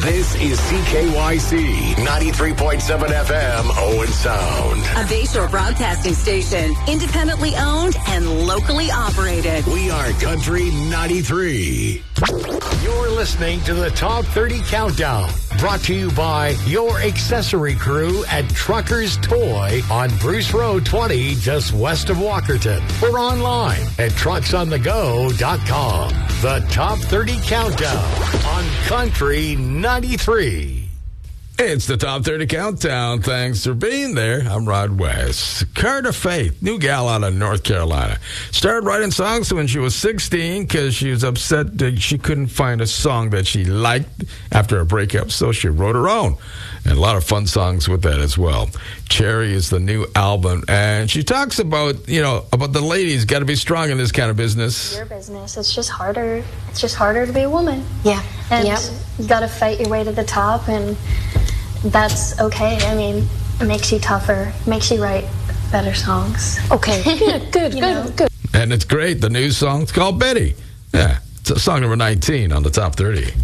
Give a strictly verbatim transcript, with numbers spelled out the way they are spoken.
This is C K Y C ninety-three point seven F M, Owen Sound. A Bayshore broadcasting station, independently owned and locally operated. We are Country ninety-three. You're listening to the Top thirty Countdown, brought to you by your accessory crew at Trucker's Toy on Bruce Road twenty, just west of Walkerton, or online at trucks on the go dot com. The Top thirty Countdown on Country ninety-three. It's the Top thirty Countdown. Thanks for being there. I'm Rod West. Carter Faith, new gal out of North Carolina. Started writing songs when she was sixteen because she was upset that she couldn't find a song that she liked after a breakup, so she wrote her own. And a lot of fun songs with that as well. Cherry is the new album, and she talks about, you know, about the ladies got to be strong in this kind of business. Your business. It's just harder. It's just harder to be a woman. Yeah. And yep. you got to fight your way to the top, and that's okay. I mean, it makes you tougher, makes you write better songs. Okay, good, good, good, know? good. And it's great. The new song's called Betty. Yeah, it's song number nineteen on the Top thirty.